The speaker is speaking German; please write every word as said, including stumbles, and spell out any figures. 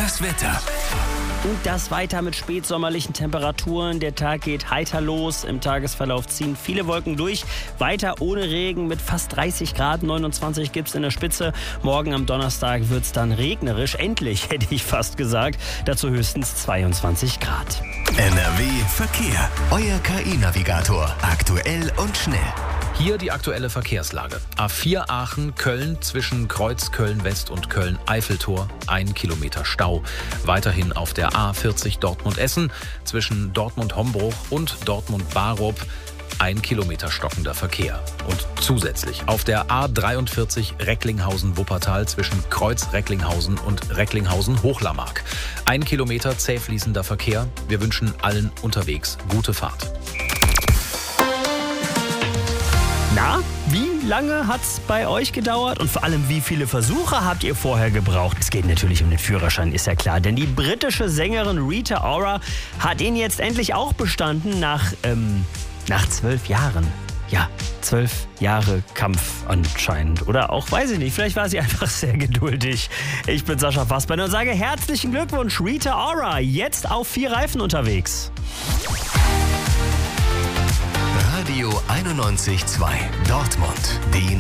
Das Wetter. Und das weiter mit spätsommerlichen Temperaturen. Der Tag geht heiter los. Im Tagesverlauf ziehen viele Wolken durch. Weiter ohne Regen mit fast dreißig Grad. neunundzwanzig gibt es in der Spitze. Morgen am Donnerstag wird es dann regnerisch. Endlich, hätte ich fast gesagt. Dazu höchstens zweiundzwanzig Grad. N R W Verkehr. Euer K I-Navigator. Aktuell und schnell. Hier die aktuelle Verkehrslage. A vier Aachen-Köln zwischen Kreuz Köln-West und Köln-Eiffeltor. Ein Kilometer Stau. Weiterhin auf der A vierzig Dortmund-Essen zwischen Dortmund-Hombruch und Dortmund-Barup. Ein Kilometer stockender Verkehr. Und zusätzlich auf der A dreiundvierzig Recklinghausen-Wuppertal zwischen Kreuz Recklinghausen und Recklinghausen-Hochlammark. Ein Kilometer zäh fließender Verkehr. Wir wünschen allen unterwegs gute Fahrt. Na, wie lange hat's bei euch gedauert und vor allem wie viele Versuche habt ihr vorher gebraucht? Es geht natürlich um den Führerschein, ist ja klar, denn die britische Sängerin Rita Ora hat ihn jetzt endlich auch bestanden nach, ähm, nach zwölf Jahren. Ja, zwölf Jahre Kampf anscheinend. Oder auch, weiß ich nicht, vielleicht war sie einfach sehr geduldig. Ich bin Sascha Fassbender und sage herzlichen Glückwunsch, Rita Ora, jetzt auf vier Reifen unterwegs. Radio einundneunzig Komma zwei Dortmund. Die